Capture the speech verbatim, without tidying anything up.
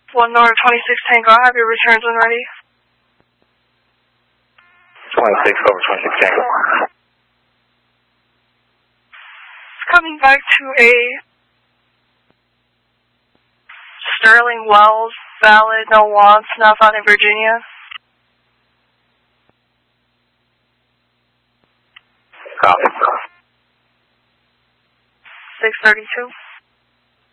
One North twenty-six Tango, have your returns when ready. twenty-six over twenty-six Tango. Coming back to a Sterling Wells, valid, no wants, not found in Virginia. Copy. six thirty-two.